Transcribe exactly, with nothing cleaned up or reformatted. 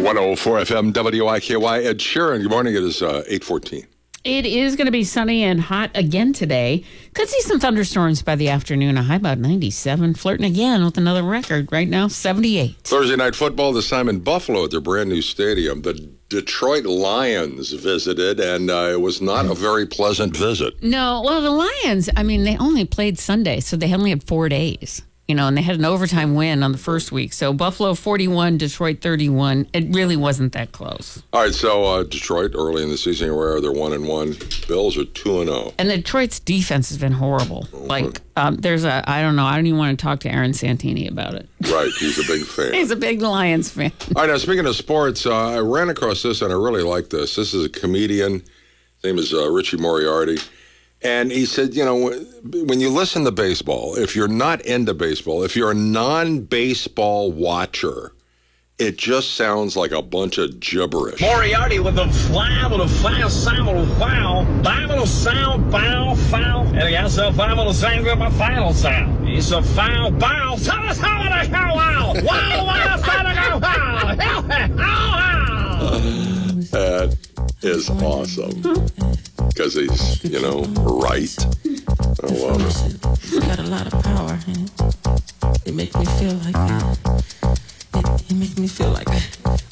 one oh four F M W I K Y. Ed Sheeran, good morning. It is uh, eight fourteen. It is going to be sunny and hot again today. Could see some thunderstorms by the afternoon. A high about ninety-seven. Flirting again with another record. Right now, seventy-eight. Thursday night football this time in Buffalo at their brand new stadium. The Detroit Lions visited, and uh, it was not a very pleasant visit. No, well, the Lions, I mean, they only played Sunday, so they only had four days. You know, and they had an overtime win on the first week. So Buffalo forty-one, Detroit thirty-one. It really wasn't that close. All right, so uh, Detroit early in the season, where they're one and one. Bills are two and zero. And Detroit's defense has been horrible. Mm-hmm. Like, um, there's a, I don't know, I don't even want to talk to Aaron Santini about it. Right, he's a big fan. He's a big Lions fan. All right, now speaking of sports, uh, I ran across this and I really like this. This is a comedian. His name is uh, Richie Moriarty. And he said, you know, when you listen to baseball, if you're not into baseball, if you're a non-baseball watcher, it just sounds like a bunch of gibberish. Moriarty with a fly, with a fast sound, with a foul, final sound, bow, foul, and he has a final sound with a final sound. It's a foul, bow, tell us how to go, wow, wow, wow, how to go, wow, wow. That is awesome. Because he's, you know, right. I love it. It's got a lot of power in it. It makes me feel like that. It, it makes me feel like that.